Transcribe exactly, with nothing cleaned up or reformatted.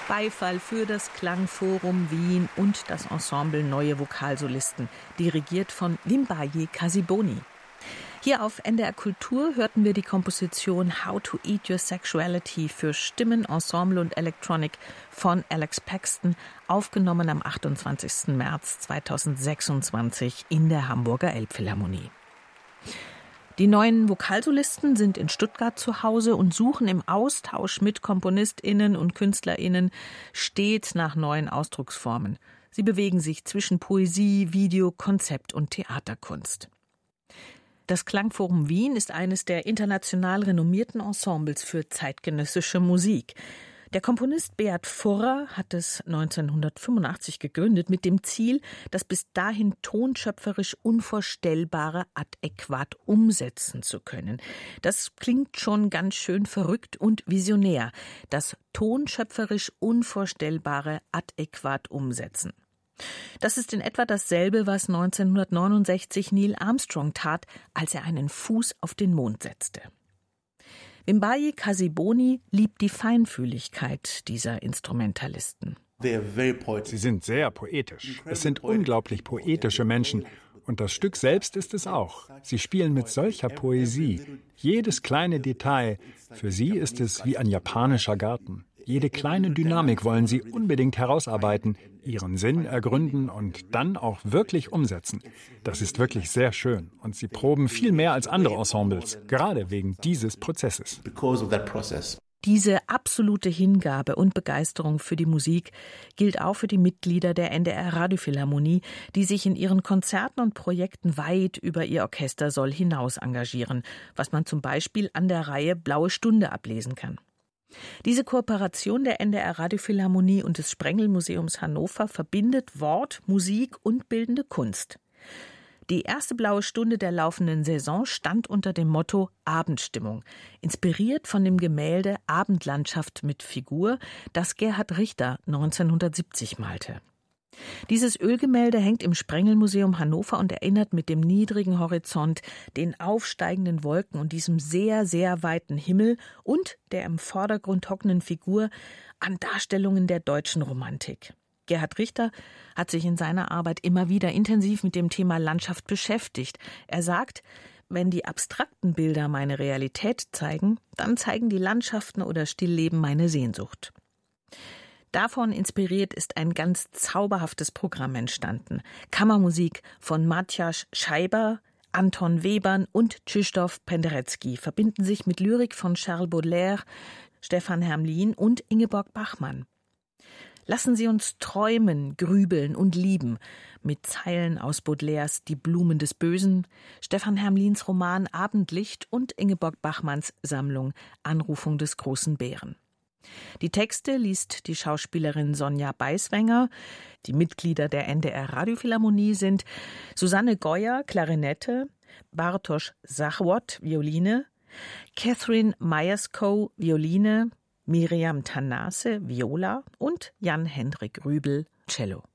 Beifall für das Klangforum Wien und das Ensemble Neue Vokalsolisten, dirigiert von Wimbaye Kasiboni. Hier auf N D R Kultur hörten wir die Komposition How to Eat Your Sexuality für Stimmen, Ensemble und Electronic von Alex Paxton, aufgenommen am achtundzwanzigsten März zweitausendsechsundzwanzig in der Hamburger Elbphilharmonie. Die neuen Vokalsolisten sind in Stuttgart zu Hause und suchen im Austausch mit KomponistInnen und KünstlerInnen stets nach neuen Ausdrucksformen. Sie bewegen sich zwischen Poesie, Video, Konzept und Theaterkunst. Das Klangforum Wien ist eines der international renommierten Ensembles für zeitgenössische Musik. Der Komponist Beat Furrer hat es neunzehnhundertfünfundachtzig gegründet mit dem Ziel, das bis dahin tonschöpferisch Unvorstellbare adäquat umsetzen zu können. Das klingt schon ganz schön verrückt und visionär. Das tonschöpferisch Unvorstellbare adäquat umsetzen. Das ist in etwa dasselbe, was neunzehnhundertneunundsechzig Neil Armstrong tat, als er einen Fuß auf den Mond setzte. Wimbaye Kasiboni liebt die Feinfühligkeit dieser Instrumentalisten. Sie sind sehr poetisch. Es sind unglaublich poetische Menschen. Und das Stück selbst ist es auch. Sie spielen mit solcher Poesie. Jedes kleine Detail. Für sie ist es wie ein japanischer Garten. Jede kleine Dynamik wollen sie unbedingt herausarbeiten, ihren Sinn ergründen und dann auch wirklich umsetzen. Das ist wirklich sehr schön. Und sie proben viel mehr als andere Ensembles, gerade wegen dieses Prozesses. Diese absolute Hingabe und Begeisterung für die Musik gilt auch für die Mitglieder der N D R Radiophilharmonie, die sich in ihren Konzerten und Projekten weit über ihr Orchestersoll hinaus engagieren, was man zum Beispiel an der Reihe Blaue Stunde ablesen kann. Diese Kooperation der N D R Radiophilharmonie und des Sprengel-Museums Hannover verbindet Wort, Musik und bildende Kunst. Die erste Blaue Stunde der laufenden Saison stand unter dem Motto Abendstimmung, inspiriert von dem Gemälde Abendlandschaft mit Figur, das Gerhard Richter neunzehnhundertsiebzig malte. Dieses Ölgemälde hängt im Sprengel-Museum Hannover und erinnert mit dem niedrigen Horizont, den aufsteigenden Wolken und diesem sehr, sehr weiten Himmel und der im Vordergrund hockenden Figur an Darstellungen der deutschen Romantik. Gerhard Richter hat sich in seiner Arbeit immer wieder intensiv mit dem Thema Landschaft beschäftigt. Er sagt, wenn die abstrakten Bilder meine Realität zeigen, dann zeigen die Landschaften oder Stillleben meine Sehnsucht. Davon inspiriert ist ein ganz zauberhaftes Programm entstanden. Kammermusik von Matjaž Scheiber, Anton Webern und Krzysztof Penderecki verbinden sich mit Lyrik von Charles Baudelaire, Stefan Hermlin und Ingeborg Bachmann. Lassen Sie uns träumen, grübeln und lieben mit Zeilen aus Baudelaires Die Blumen des Bösen, Stefan Hermlins Roman Abendlicht und Ingeborg Bachmanns Sammlung Anrufung des großen Bären. Die Texte liest die Schauspielerin Sonja Beiswenger. Die Mitglieder der N D R Radiophilharmonie sind Susanne Geuer, Klarinette, Bartosz Zachwot, Violine, Catherine Myerscough, Violine, Miriam Tanase, Viola und Jan-Hendrik Rübel, Cello.